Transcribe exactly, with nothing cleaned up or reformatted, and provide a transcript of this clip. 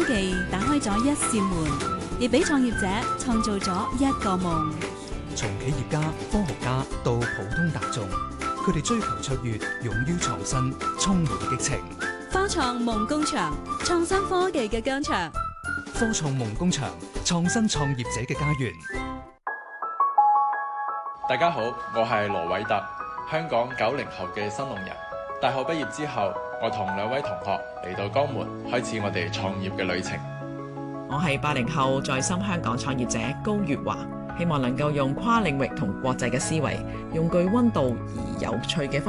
科技打開咗一扇門，亦俾創業者創造咗一個夢。 從企業家、科學家到普通大眾，佢哋追求卓越，勇於創新，充滿激情。 科創夢工場，創新科技嘅疆場。 科創夢工場，創新創業者嘅家園。 大家好，我係羅偉特，香港九零後嘅新農人。大學畢業之後，我同兩位同學嚟到江門，開始我哋創業嘅旅程。 我係八零後在深香港創業者高月華，希望能夠用跨領域同國際嘅思維，用具溫度而有趣嘅方